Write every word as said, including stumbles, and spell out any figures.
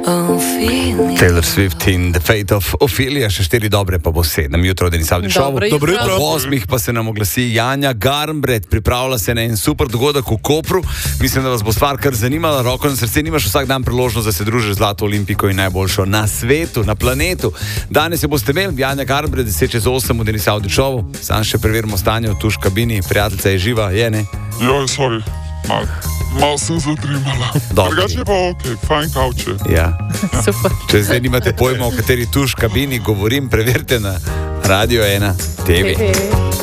Taylor Swift in The Fate of Ophelia, še štiri dobre, pa bo sedem jutro, da nisem šel. Dobro jutro. Ob osmih pa se nam oglasi Janja Garnbret, pripravlja se na en super dogodek v Kopru. Mislim, da vas bo stvar kar zanimala. Roko na srce, nimaš vsak dan priložnost, da se družiš z Zlato olimpiko in najboljšo na svetu, na planetu. Danes se boste imeli, Janja Garnbret, deset čez osem v Denis Audio Showu. Sam še preverimo stanje v tuš kabini, prijateljica je živa, je ne? Joj, sorry, malo mal sem zadrimala. Drugače pa ok, fajn kavče. Ja. Super. Če zdaj nimate pojma, o kateri tuš kabini govorim, preverite na Radio ena T V.